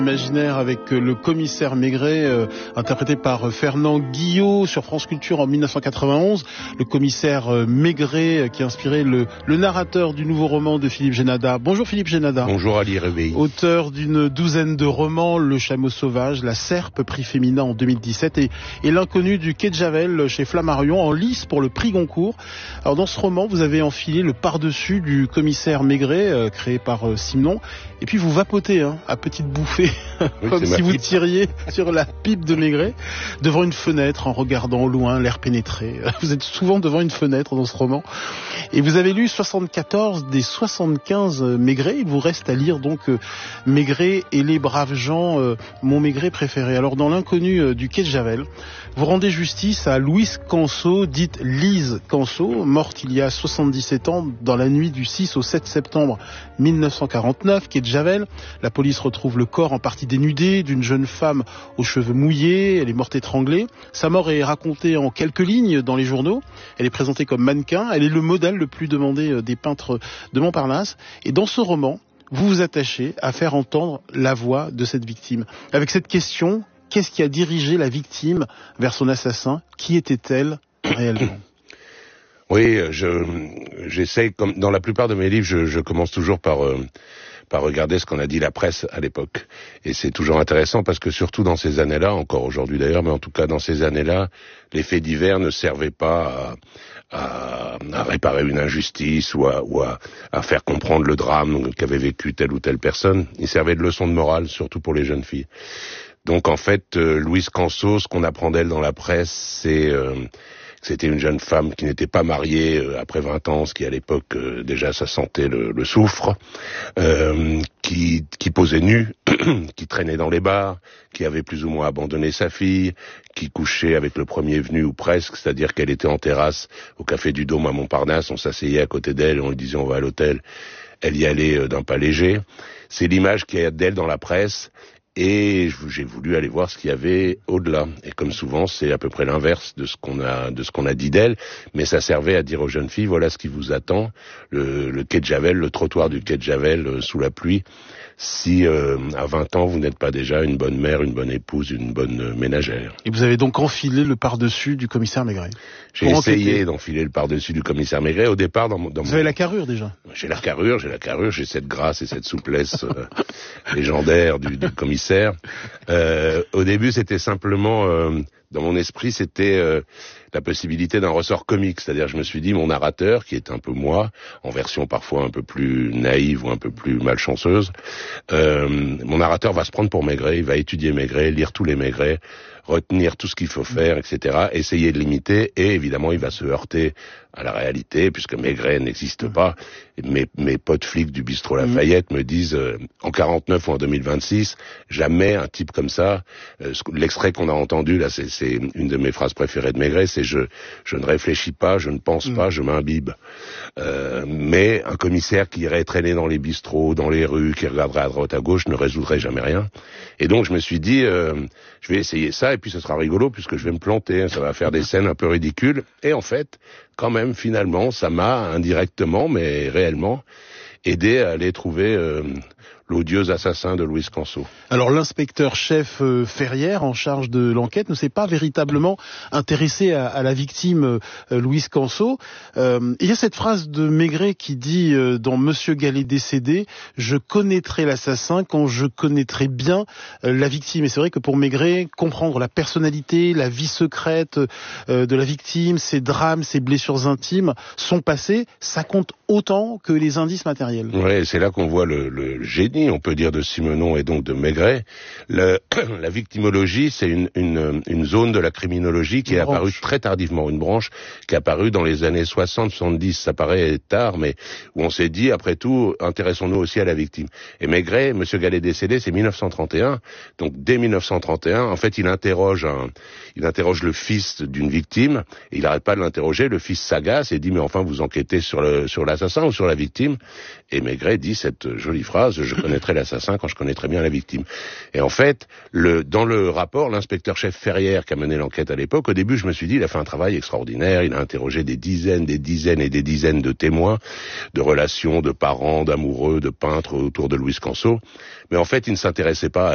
Imaginaire avec le commissaire Maigret, interprété par Fernand Guillot sur France Culture en 1991. Le commissaire Maigret qui a inspiré le narrateur du nouveau roman de Philippe Génada. Bonjour Philippe Génada. Bonjour Ali Réveil. Auteur d'une douzaine de romans, Le Chameau Sauvage, La Serpe, prix féminin en 2017 et L'Inconnu du Quai de Javel chez Flammarion en lice pour le prix Goncourt. Alors dans ce roman, vous avez enfilé le par-dessus du commissaire Maigret, créé par Simon, et puis vous vapotez à petites bouffées. Oui, comme si vous tiriez sur la pipe de Maigret, devant une fenêtre, en regardant au loin l'air pénétré. Vous êtes souvent devant une fenêtre dans ce roman. Et vous avez lu 74 des 75 Maigret. Il vous reste à lire donc Maigret et les braves gens, mon Maigret préféré. Alors dans L'Inconnu du Quai de Javel, vous rendez justice à Louise Canso, dite Lise Canso, morte il y a 77 ans dans la nuit du 6 au 7 septembre 1949, Quai de Javel. La police retrouve le corps en partie dénudé d'une jeune femme aux cheveux mouillés. Elle est morte étranglée. Sa mort est racontée en quelques lignes dans les journaux. Elle est présentée comme mannequin. Elle est le modèle le plus demandé des peintres de Montparnasse. Et dans ce roman, vous vous attachez à faire entendre la voix de cette victime. Avec cette question, qu'est-ce qui a dirigé la victime vers son assassin? Qui était-elle réellement? Oui, j'essaie, comme dans la plupart de mes livres, je commence toujours par regarder ce qu'on a dit la presse à l'époque. Et c'est toujours intéressant parce que surtout dans ces années-là, encore aujourd'hui d'ailleurs, mais en tout cas dans ces années-là, les faits divers ne servaient pas à réparer une injustice ou à faire comprendre le drame qu'avait vécu telle ou telle personne. Ils servaient de leçon de morale, surtout pour les jeunes filles. Donc en fait, Louise Canso, ce qu'on apprend d'elle dans la presse, c'était une jeune femme qui n'était pas mariée après 20 ans, ce qui à l'époque déjà sa santé le souffre, qui posait nue, qui traînait dans les bars, qui avait plus ou moins abandonné sa fille, qui couchait avec le premier venu ou presque, c'est-à-dire qu'elle était en terrasse au Café du Dôme à Montparnasse, on s'asseyait à côté d'elle, on lui disait on va à l'hôtel, elle y allait d'un pas léger. C'est l'image qu'il y a d'elle dans la presse. Et j'ai voulu aller voir ce qu'il y avait au-delà. Et comme souvent, c'est à peu près l'inverse de ce qu'on a dit d'elle. Mais ça servait à dire aux jeunes filles, voilà ce qui vous attend. Le quai de Javel, le trottoir du quai de Javel sous la pluie. Si à 20 ans, vous n'êtes pas déjà une bonne mère, une bonne épouse, une bonne ménagère. Et vous avez donc enfilé le par-dessus du commissaire Maigret. J'ai essayé d'enfiler le par-dessus du commissaire Maigret. Au départ, vous avez la carrure déjà. J'ai la carrure, j'ai cette grâce et cette souplesse légendaire du commissaire. Au début, c'était simplement, dans mon esprit, c'était la possibilité d'un ressort comique. C'est-à-dire, je me suis dit, mon narrateur, qui est un peu moi, en version parfois un peu plus naïve ou un peu plus malchanceuse, mon narrateur va se prendre pour Maigret, il va étudier Maigret, lire tous les Maigrets, retenir tout ce qu'il faut faire, etc., essayer de l'imiter, et évidemment, il va se heurter à la réalité, puisque Maigret n'existe pas. Mes potes flics du bistrot Lafayette me disent, en 49 ou en 2026, jamais un type comme ça, l'extrait qu'on a entendu, là, c'est une de mes phrases préférées de Maigret, c'est je ne réfléchis pas, je ne pense pas, je m'imbibe. Mais un commissaire qui irait traîner dans les bistrots, dans les rues, qui regarderait à droite à gauche, ne résoudrait jamais rien. Et donc, je me suis dit, je vais essayer ça, et puis ce sera rigolo, puisque je vais me planter, ça va faire des scènes un peu ridicules. Et en fait, quand même, finalement, ça m'a indirectement, mais réellement, aidé à aller trouver l'odieux assassin de Louise Canso. Alors l'inspecteur-chef Ferrière, en charge de l'enquête, ne s'est pas véritablement intéressé à la victime Louise Canso. Il y a cette phrase de Maigret qui dit dans Monsieur Gallet décédé, je connaîtrai l'assassin quand je connaîtrai bien la victime. Et c'est vrai que pour Maigret, comprendre la personnalité, la vie secrète de la victime, ses drames, ses blessures intimes, son passé, ça compte autant que les indices matériels. Oui, c'est là qu'on voit le génie, on peut dire, de Simenon et donc de Maigret. La victimologie, c'est une zone de la criminologie qui est apparue très tardivement, une branche qui est apparue dans les années 60-70, ça paraît tard, mais où on s'est dit, après tout, intéressons-nous aussi à la victime. Et Maigret, Monsieur Gallet décédé, c'est 1931, donc dès 1931, en fait, il interroge le fils d'une victime, et il n'arrête pas de l'interroger, le fils s'agace et dit, mais enfin, vous enquêtez sur l'assassin ou sur la victime? Et Maigret dit cette jolie phrase, je connaîtrai l'assassin quand je connaîtrai bien la victime. Et en fait, dans le rapport, l'inspecteur-chef Ferrière qui a mené l'enquête à l'époque, au début, je me suis dit, il a fait un travail extraordinaire, il a interrogé des dizaines et des dizaines de témoins, de relations, de parents, d'amoureux, de peintres autour de Louise Canso. Mais en fait, il ne s'intéressait pas